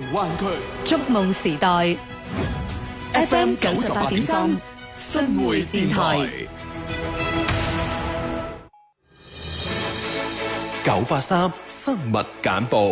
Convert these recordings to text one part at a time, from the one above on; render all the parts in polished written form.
灣區， 觸夢時代 FM 98.3新會電台 983生物簡報。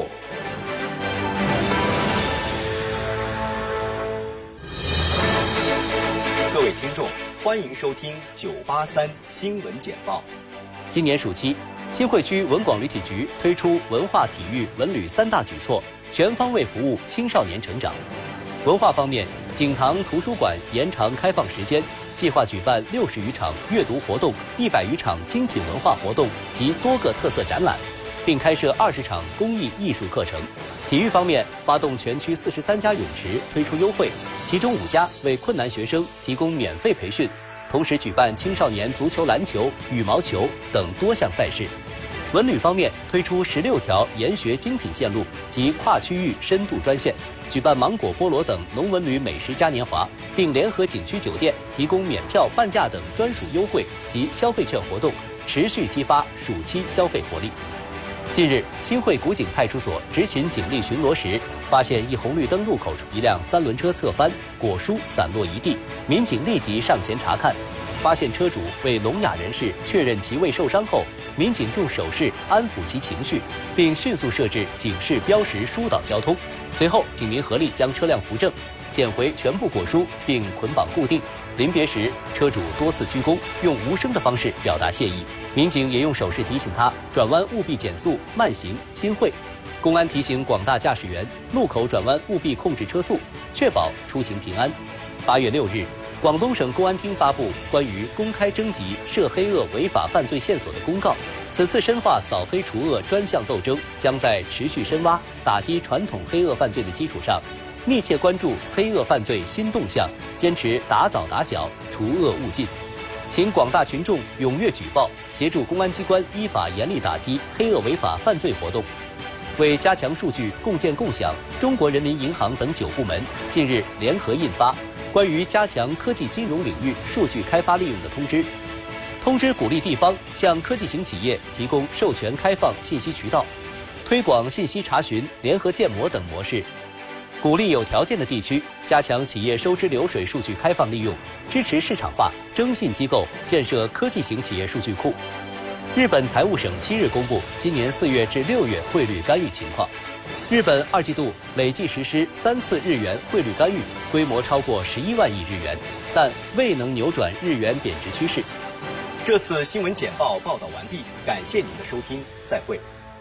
各位聽眾，歡迎收聽983新聞簡報。 今年暑期，新會區文廣旅體局推出文化、體育、文旅3大舉措，全方位服務青少年成長。文化方面，景堂圖書館延長開放時間，計劃舉辦60餘場閱讀活動、100餘場精品文化活動及多個特色展覽，並開設20場公益藝術課程。體育方面，發動全區43家泳池推出優惠，其中5家為困難學生提供免費培訓，同時舉辦青少年足球、籃球、羽毛球等多項賽事。文旅方面，推出16條研學精品線路及跨區域深度專線，舉辦芒果、菠蘿等農文旅美食嘉年華，並聯合景區酒店提供免票半價等專屬優惠及消費券活動，持續激發暑期消費活力。近日，新會古井派出所執勤警力巡邏時，發現一紅綠燈路口一輛3輪車側翻，果蔬散落一地，民警立即上前查看，發現車主為聾啞人士，確認其未受傷後，民警用手勢安撫其情緒，並迅速設置警示標識疏導交通。隨後，警民合力將車輛扶正，撿回全部果蔬並捆綁固定。臨別時，車主多次鞠躬，用無聲的方式表達謝意。民警也用手勢提醒他轉彎務必減速慢行新會。公安提醒廣大駕駛員，路口轉彎務必控制車速，確保出行平安。8月6日，廣東省公安廳發布關於公開徵集涉黑惡違法犯罪線索的公告。此次深化掃黑除惡專項鬥爭，將在持續深挖打擊傳統黑惡犯罪的基礎上，密切關注黑惡犯罪新動向，堅持打早打小，除惡務盡。請廣大群眾踴躍舉報，協助公安機關依法嚴厲打擊黑惡違法犯罪活動。為加強數據共建共享，中國人民銀行等9部門近日聯合印發關於加強科技金融領域數據開發利用的通知。通知鼓勵地方向科技型企業提供授權開放信息渠道，推廣信息查詢、聯合建模等模式。鼓勵有條件的地區加強企業收支流水數據開放利用，支持市場化徵信機構建設科技型企業數據庫。日本財務省7日公布今年4月至6月匯率干預情況。日本2季度累計實施3次日元匯率干預，規模超過11萬億日元，但未能扭轉日元貶值趨勢。 這次新聞簡報報道完畢，感謝您的收聽，再會。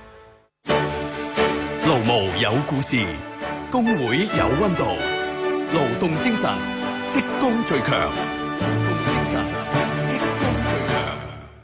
勞務有故事，工會有溫度，勞動精神，職工最強。勞動精神，職工最強。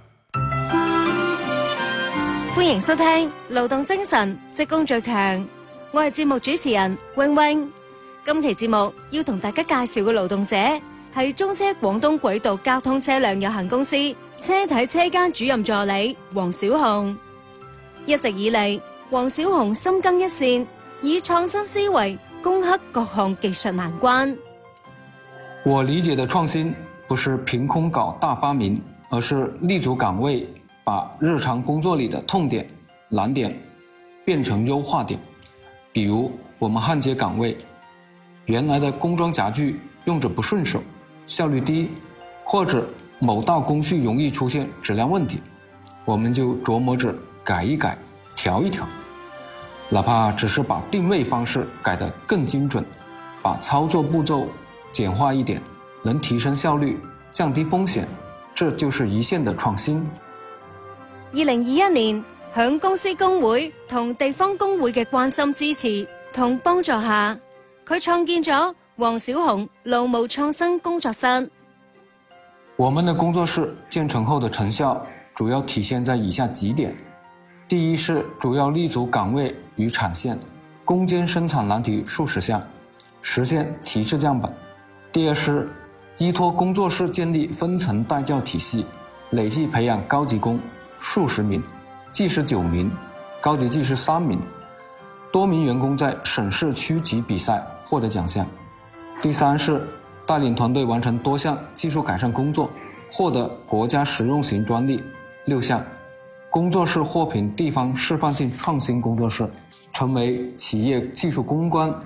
歡迎收聽《勞動精神，職工最強》，我係節目主持人永永。今期節目要同大家介紹嘅勞動者係中車廣東軌道交通車輛有限公司車體車間主任助理黃小紅。一直以嚟，黃小紅深耕一線，以創新思維攻克各項技術難關。 我理解的創新不是憑空搞大發明，而是立足崗位，把日常工作裡的痛點、難點變成優化點。比如我們焊接崗位，原來的工裝夾具用着不順手，效率低，或者某道工序容易出現質量問題，我們就琢磨着改一改，調一調，哪怕只是把定位方式改得更精準，把操作步驟簡化一點，能提升效率，降低風險，這就是一線的創新。 2021年，響公司工會同地方工會嘅關心支持同幫助下，佢創建咗黃小紅勞務創新工作室。 我們的工作室建成後的成效主要體現在以下幾點：第一是主要立足崗位與產線，攻堅生產難題數十項，實現提質降本；第二是依託工作室建立分層帶教體系，累計培養高級工數十名，技師9名，高級技師3名，多名員工在省市區級比賽獲得獎項；第三是帶領團隊完成多項技術改善工作，獲得國家實用型專利6項。工作室獲評地方示範性創新工作室，成為企業技術攻關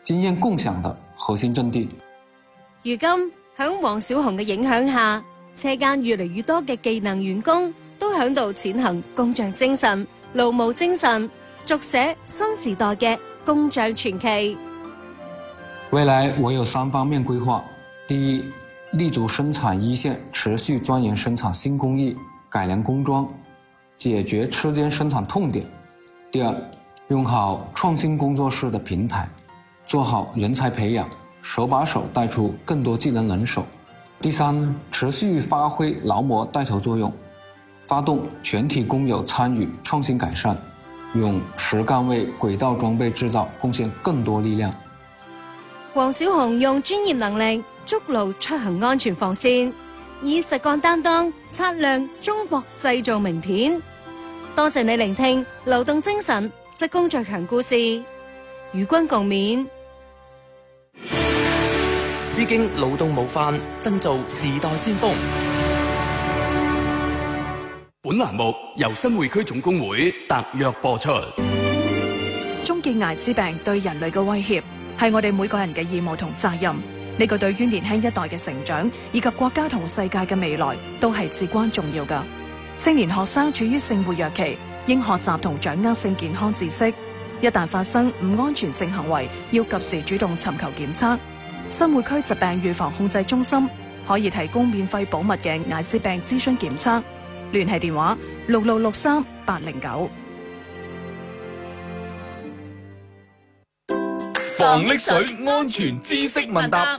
经验共享的核心阵地。 如今響黃小紅嘅影響下，車間越嚟越多嘅技能員工都響度踐行工匠精神、勞務精神，續寫新時代嘅工匠傳奇。 未來我有3方面規劃：第一，立足生產一線，持續鑽研生產新工藝，改良工裝，解決車間生產痛點；第二，用好創新工作室的平台，做好人才培養，手把手帶出更多技能人手；第三，持續發揮勞模帶頭作用，發動全體工友參與創新改善，用實幹為軌道裝備製造貢獻更多力量。 黃小紅用專業能力築牢出行安全防線，以實幹擔當擦亮中國製造名片。多謝你聆聽勞動精神職工最強故事，與君共勉。 致敬勞動模範，振造時代先鋒。 本欄目由新會區總工會特約播出。 終結艾滋病對人類嘅威脅，係我哋每個人嘅義務同責任。呢個對於年輕一代嘅成長以及國家同世界嘅未來都係至關重要㗎。青年學生處於性活躍期，應學習同掌握性健康知識。一旦發生唔安全性行為，要及時主動尋求檢測。新會區疾病預防控制中心可以提供免費保密嘅艾滋病諮詢檢測，聯繫電話6663-809。 防溺水安全知識問答。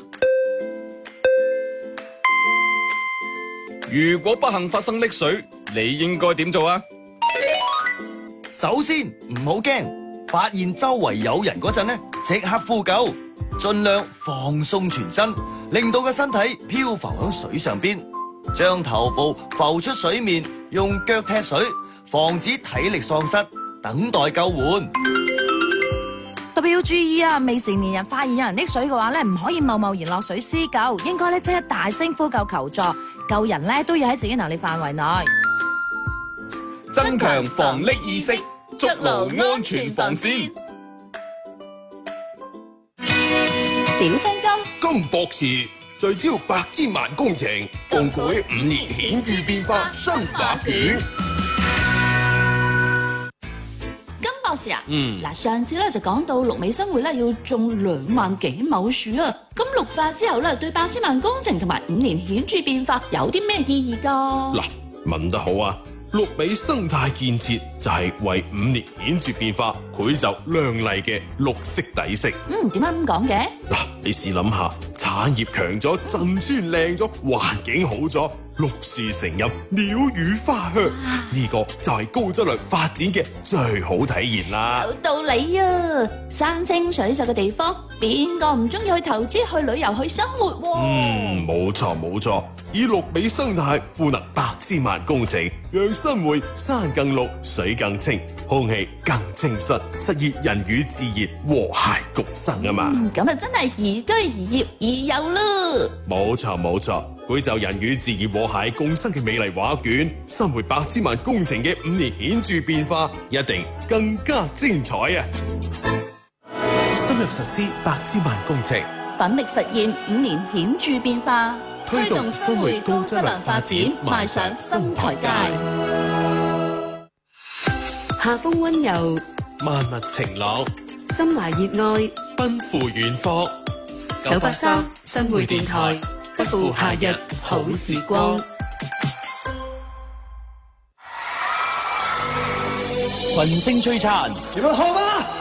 如果不幸發生溺水，你應該點做啊？ 首先唔好驚，發現周圍有人嗰陣呢，即刻呼救，盡量放鬆全身，令到個身體漂浮喺水上邊，將頭部浮出水面，用腳踢水，防止體力喪失，等待救援。 特別要注意啊！未成年人發現有人溺水嘅話咧，唔可以貿貿然落水施救，應該咧即刻大聲呼救求助，救人咧都要喺自己能力範圍內。 增強防溺意識，築牢安全防線。 小青金金博士聚焦百千萬工程，共繪5年顯著變化新畫卷。 博士啊，嗱，上次咧就講到綠美生活咧要種2萬幾畝樹啊，咁綠化之後咧對8千萬工程同埋5年顯著變化有啲咩意義噶？ 嗱，問得好啊！綠美生態建設就係為5年顯著變化繪就亮麗嘅綠色底色。 點解咁講嘅？ 嗱，你試諗下，產業強咗，鎮村靚咗，環境好咗，綠樹成蔭，鳥語花香，呢個就係高質量發展嘅最好體現啦。 有道理啊！山清水秀嘅地方，邊個唔中意去投資、去旅遊、去生活？ 冇錯冇錯，以綠美生態賦能8千萬工程，讓新會山更綠、水更清、空氣更清新，實現人與自然和諧共生啊嘛。 咁啊真係宜居宜業宜遊咯。 冇錯冇錯。繪就人與自然和諧共生嘅美麗畫卷，新會8千萬工程嘅5年顯著變化，一定更加精彩啊！深入實施8千萬工程， 奮力實現5年顯著變化，推動新會高質量發展邁上新台階。 夏風溫柔， 萬物晴朗， 心懷熱愛， 奔赴遠方。 983新會電台。不負夏日好時光， 群星璀璨， 你們好嗎？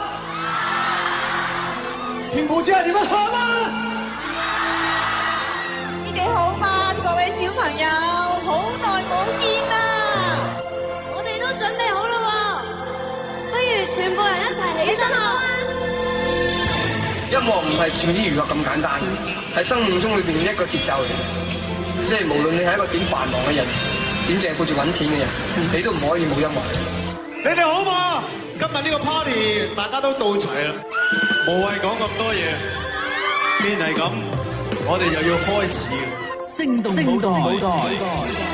聽不見，你們好嗎？ 你哋好嗎？各位小朋友，好耐冇見啦！ 我哋都準備好啦，不如全部人一齊起身啦！ 音樂唔係淨係娛樂咁簡單，係生命中裏邊嘅一個節奏嚟嘅。即係無論你係一個點繁忙嘅人，點淨係顧住揾錢嘅人，你都唔可以冇音樂。 你哋好嘛？今日呢個 party 大家都到齊啦，無謂講咁多嘢。既然係咁，我哋又要開始。 聲動舞台。